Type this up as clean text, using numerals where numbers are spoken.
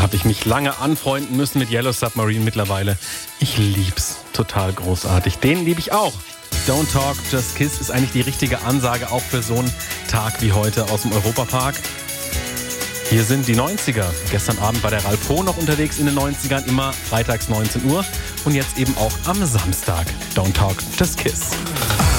habe ich mich lange anfreunden müssen mit Yellow Submarine mittlerweile. Ich lieb's. Total großartig. Den liebe ich auch. Don't Talk, Just Kiss ist eigentlich die richtige Ansage auch für so einen Tag wie heute aus dem Europapark. Hier sind die 90er. Gestern Abend war der Ralf Ho noch unterwegs in den 90ern, immer freitags 19 Uhr. Und jetzt eben auch am Samstag. Don't Talk, Just Kiss.